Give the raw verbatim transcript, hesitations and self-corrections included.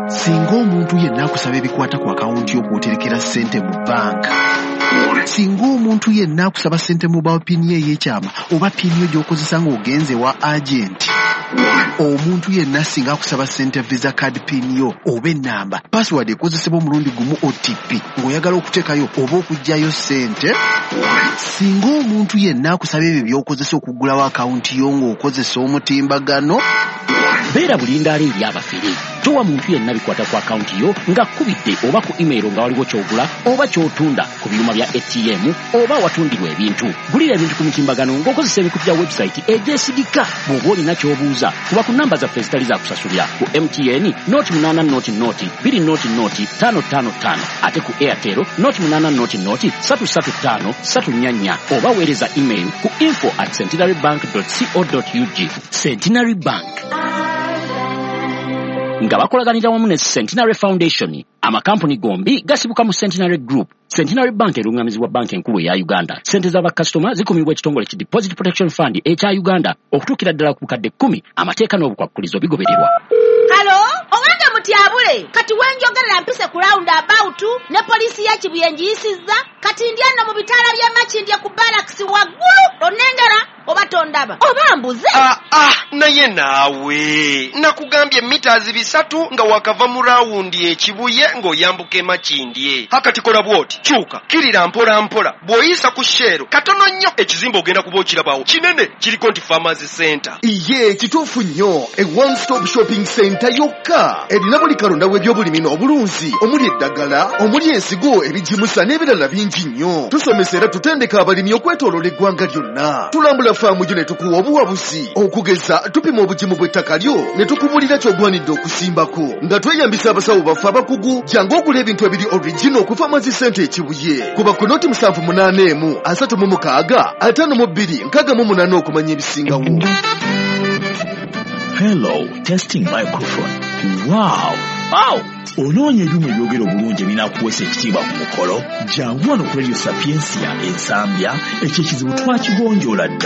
Singa omuntu yenna akusaba ebikwata ku akawunti yo kw'oterekera ssente mu banka. Singa omuntu yenna akusaba ssente mobile pin ye ey'ekyama oba pin yo gy'okozesa ng'ogenze wa agenti. Omuntu yenna singa akusaba ssente visa card pin yo oba ennamba password ekozesebwa omulundi gumu O T P ng'oyagala okuteekayo oba okuggyayo ssente. Singa omuntu yenna akusaba ebyo by'okozesa okuggulawo akawunti yo ng'okozesa omutimbagano. Beera bulindaala eri abafere. Towa muntu yenna bikwata ku akawunti yo ng'akkubidde oba ku email nga waliwo ky'ogula oba ky'otunda ku byuma bya A T M oba watundirwa ebintu. Gulira ebintu ku mutimbagano ng'okozesa emikutu gya website egyesigika. Bw'oba olina ky'obuuza kuba ku nnamba zaffe ezitali za kusasulira ku M T N noti munaana noti noti bbiri noti noti ttaano ttaano ttaano ate ku Airtel noti munaana noti noti ssatu ssatu ttaano ssatu nnya nnya oba weereza email ku info at centenarybank dot co dot U G. Centenary Bank nga bakolaganira wamu ne Centenary Foundation, amakampuni gombi gasibuka mu Centenary Group. Centenary Bank erungamizibwa banka enkulu eya Uganda. Sente z'abakasitoma zikumibwa ekitongole ki Deposit Protection Fund ekya Uganda okutuukira ddala ku bukadde kkumi. Amateeka n'obukwakkulizo bigobererwa. Halo, owange mutyabule. Kati wenjogerera mpise ku round about ne poliisi ya Kibuye njiyisizza. Kati ndyano mu bitaala bya Makindye ku barracks waggulu. Onengera oba tondaba. Oba mbuze. Ah ah, naye naawe. Nakugambye meters bisatu nga wakava mu round e Kibuye ng'oyambuka e Makindye. Hakati kola bwoti. Kyuka kirira mpola mpola bw'oyisa ku shero katono nnyo ekizimba ogenda kuba okirabawo kinene kiriko nti Farmers Center. Iye kituufu nnyo e one stop shopping center yokka erina buli kalonda w'ebyobulimi n'obulunzi omuli eddagala omuli ensigo ebijimusa n'ebirala bingi nnyo. Tusomesa era tutendeka abalimi okwetooloola eggwanga lyonna. Tulambula faamu gyo ne tukuwa obuwabuzi okugeza tupima obugimu bw'ettaka lyo ne tukubulira ky'ogwanidde okusimbako nga tweyambisa abasawo baffe abakugu jangu ogula ebintu ebiri original ku Farmers Center Kibuye kuba ku noti musanvu munaana emu asatu mu mukaaga ataano mu bbiri nkaaga mu munaana okumanya ebisingawo. Hello, testing microphone. Wow. Wow. Onoonya ebyuma ebyogera obulungi ebinakuweesa ekitiibwa ku mukolo jangu wano ku Radio Sapiensia ensambya ekyo ekizibu twakigonjoola dda.